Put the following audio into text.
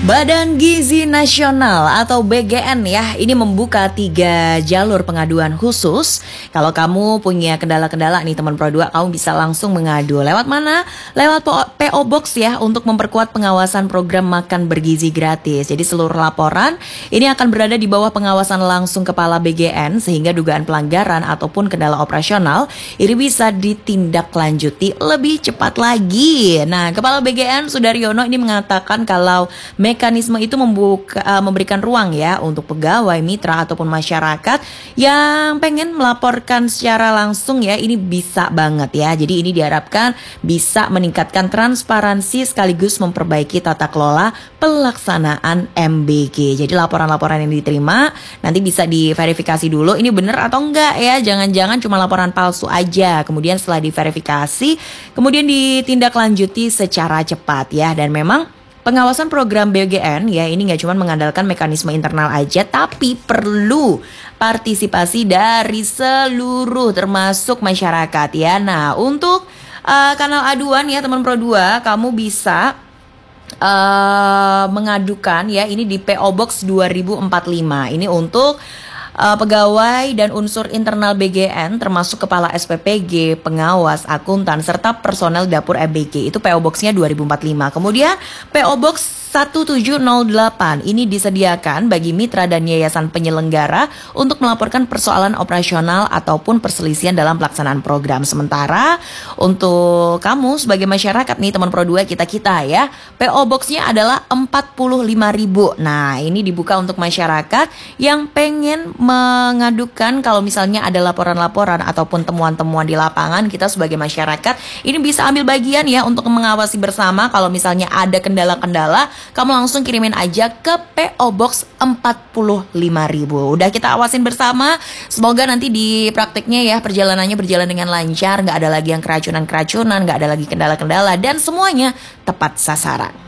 Badan Gizi Nasional atau BGN ya, ini membuka 3 jalur pengaduan khusus. Kalau kamu punya kendala-kendala nih teman Pro 2, kamu bisa langsung mengadu. Lewat mana? Lewat PO Box ya, untuk memperkuat pengawasan program makan bergizi gratis. Jadi seluruh laporan ini akan berada di bawah pengawasan langsung Kepala BGN, sehingga dugaan pelanggaran ataupun kendala operasional ini bisa ditindaklanjuti lebih cepat lagi. Nah, Kepala BGN Sudaryono ini mengatakan kalau mekanisme itu memberikan ruang ya untuk pegawai, mitra ataupun masyarakat yang pengen melaporkan secara langsung ya, ini bisa banget ya. Jadi ini diharapkan bisa meningkatkan transparansi sekaligus memperbaiki tata kelola pelaksanaan MBG. Jadi laporan-laporan yang diterima nanti bisa diverifikasi dulu ini benar atau enggak ya. Jangan-jangan cuma laporan palsu aja. Kemudian setelah diverifikasi, kemudian ditindaklanjuti secara cepat ya. Dan memang pengawasan program BGN ya ini nggak cuma mengandalkan mekanisme internal aja, tapi perlu partisipasi dari seluruh termasuk masyarakat ya. Nah, untuk kanal aduan ya teman Pro 2, kamu bisa mengadukan ya ini di PO Box 2045. Ini untuk pegawai dan unsur internal BGN termasuk kepala SPPG, pengawas, akuntan, serta personel dapur MBG. Itu PO Box-nya 2045. Kemudian PO Box 1708 ini disediakan bagi mitra dan yayasan penyelenggara untuk melaporkan persoalan operasional ataupun perselisihan dalam pelaksanaan program. Sementara untuk kamu sebagai masyarakat nih teman Pro 2 kita ya, PO Box-nya adalah 45.000. Nah, ini dibuka untuk masyarakat yang pengen mengadukan kalau misalnya ada laporan-laporan ataupun temuan-temuan di lapangan. Kita sebagai masyarakat ini bisa ambil bagian ya untuk mengawasi bersama. Kalau misalnya ada kendala-kendala, kamu langsung kirimin aja ke PO Box 45.000. Udah kita awasin bersama. Semoga nanti di praktiknya ya perjalanannya berjalan dengan lancar, nggak ada lagi yang keracunan-keracunan, nggak ada lagi kendala-kendala, dan semuanya tepat sasaran.